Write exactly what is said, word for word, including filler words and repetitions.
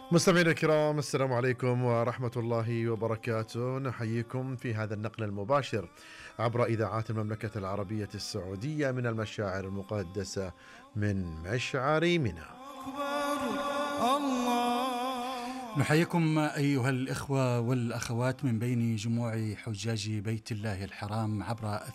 مستمعينا الكرام، السلام عليكم ورحمة الله وبركاته. نحييكم في هذا النقل المباشر عبر إذاعات المملكة العربية السعودية من المشاعر المقدسة من مشعر منى. نحييكم أيها الإخوة والأخوات من بين جموع حجاج بيت الله الحرام عبر